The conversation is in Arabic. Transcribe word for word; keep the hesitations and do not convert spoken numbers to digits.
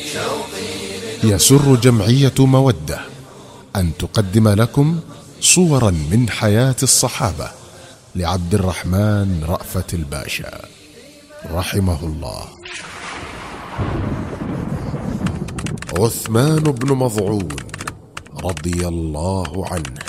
يسر جمعية مودة أن تقدم لكم صورا من حياة الصحابة لعبد الرحمن رأفت الباشا رحمه الله. عثمان بن مظعون رضي الله عنه